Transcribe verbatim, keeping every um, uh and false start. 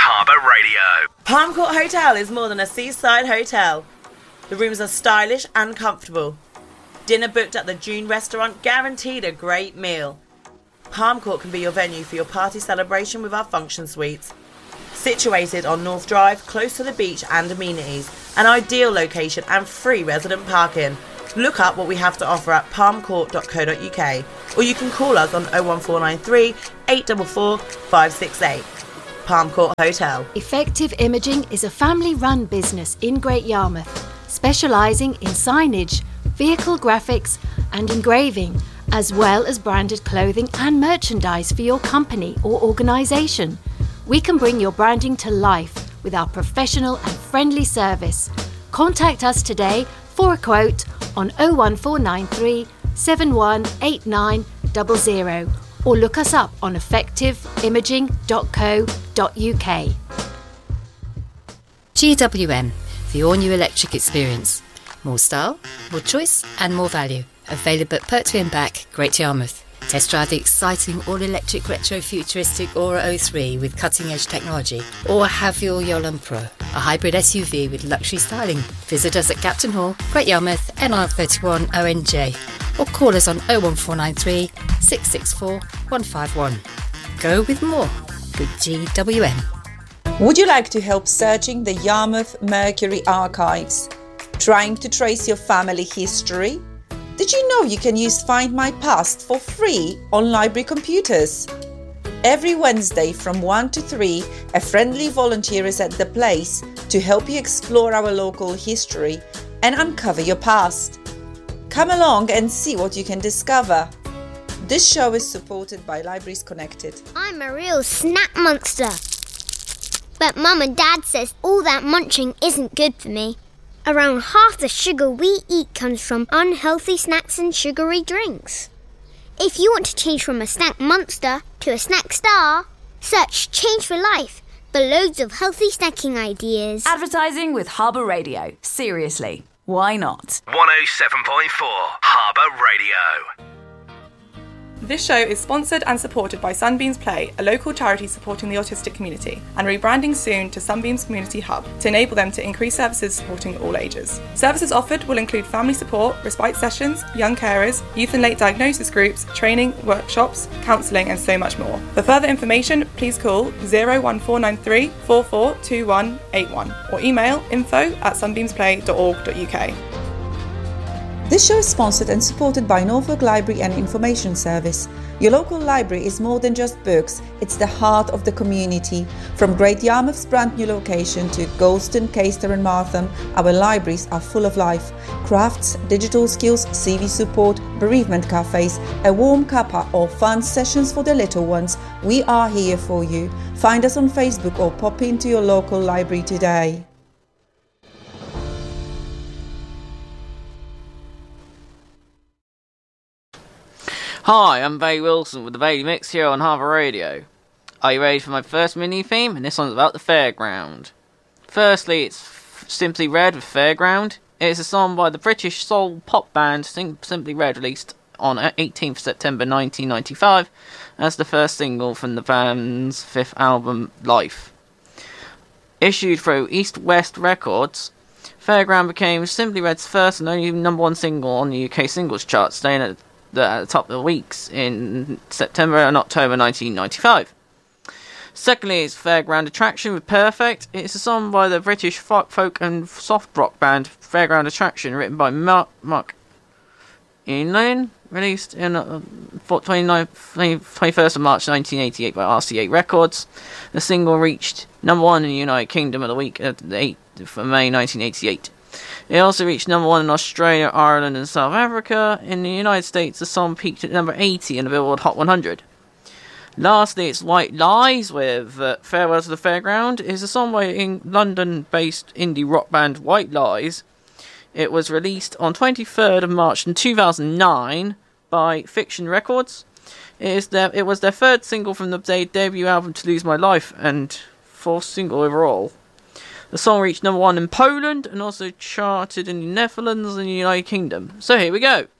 Harbour Radio. Palm Court Hotel is more than a seaside hotel. The rooms are stylish and comfortable. Dinner booked at the June restaurant guaranteed a great meal. Palm Court can be your venue for your party celebration with our function suites. Situated on North Drive, close to the beach and amenities, an ideal location and free resident parking. Look up what we have to offer at palm court dot co dot uk, or you can call us on oh one four nine three, eight four four, five six eight. Palm Court Hotel. Effective Imaging is a family-run business in Great Yarmouth, specialising in signage, vehicle graphics and engraving, as well as branded clothing and merchandise for your company or organisation. We can bring your branding to life with our professional and friendly service. Contact us today for a quote on oh one four nine three, seven one eight nine zero zero or look us up on effective imaging dot co dot uk. G W M, the all-new electric experience. More style, more choice and more value. Available at Pertwee and Back, Great Yarmouth. Test drive the exciting all-electric retro-futuristic Aura oh three with cutting-edge technology. Or have your Yolande Pro, a hybrid S U V with luxury styling. Visit us at Captain Hall, Great Yarmouth, N R thirty-one O N J. Or call us on oh one four nine three, six six four, one five one. Go with more. Good G W M. Would you like to help searching the Yarmouth Mercury archives? Trying to trace your family history? Did you know you can use Find My Past for free on library computers? Every Wednesday from one to three, a friendly volunteer is at the place to help you explore our local history and uncover your past. Come along and see what you can discover. This show is supported by Libraries Connected. I'm a real snack monster. But Mum and Dad says all that munching isn't good for me. Around half the sugar we eat comes from unhealthy snacks and sugary drinks. If you want to change from a snack monster to a snack star, search Change for Life for loads of healthy snacking ideas. Advertising with Harbour Radio. Seriously, why not? one oh seven point four Harbour Radio. This show is sponsored and supported by Sunbeams Play, a local charity supporting the autistic community, and rebranding soon to Sunbeams Community Hub to enable them to increase services supporting all ages. Services offered will include family support, respite sessions, young carers, youth and late diagnosis groups, training, workshops, counselling and so much more. For further information, please call oh one four nine three, four four two one eight one or email info at sunbeamsplay dot org dot uk. This show is sponsored and supported by Norfolk Library and Information Service. Your local library is more than just books, it's the heart of the community. From Great Yarmouth's brand new location to Golston, Caister and Martham, our libraries are full of life. Crafts, digital skills, C V support, bereavement cafes, a warm cuppa or fun sessions for the little ones. We are here for you. Find us on Facebook or pop into your local library today. Hi, I'm Bailey Wilson with the Bailey Mix here on Harbour Radio. Are you ready for my first mini theme? And this one's about the fairground. Firstly, it's f- Simply Red with Fairground. It is a song by the British soul pop band Sim- Simply Red, released on eighteenth of September nineteen ninety-five as the first single from the band's fifth album, Life. Issued through East West Records, Fairground became Simply Red's first and only number one single on the U K singles chart, staying at the, at the top of the weeks in September and October nineteen ninety-five. Secondly, it's Fairground Attraction with Perfect. It's a song by the British folk and soft rock band Fairground Attraction, written by Mark, Mark Inland, released on uh, twenty-first of March nineteen eighty-eight by R C A Records. The single reached number one in the United Kingdom of the week at the eighth of May nineteen eighty-eight. It also reached number one in Australia, Ireland and South Africa. In the United States, the song peaked at number eighty in the Billboard Hot one hundred. Lastly, it's White Lies with uh, Farewell to the Fairground. It's a song by in London-based indie rock band White Lies. It was released on twenty-third of March in two thousand nine by Fiction Records. It, is their, it was their third single from the de- debut album To Lose My Life and fourth single overall. The song reached number one in Poland and also charted in the Netherlands and the United Kingdom. So here we go.